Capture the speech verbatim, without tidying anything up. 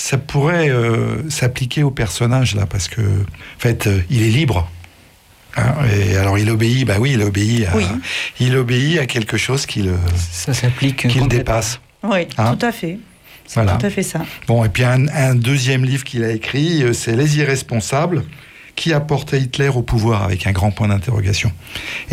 ça pourrait euh, s'appliquer au personnage là, parce que en fait, euh, il est libre. Hein, et alors il obéit, bah oui, il obéit à, Oui. il obéit à quelque chose qui le, Ça s'applique qui le complètement. dépasse. Oui, Hein? tout à fait. C'est Voilà. tout à fait ça. Bon, et puis un, un deuxième livre qu'il a écrit, euh, c'est Les Irresponsables, qui a porté Hitler au pouvoir, avec un grand point d'interrogation.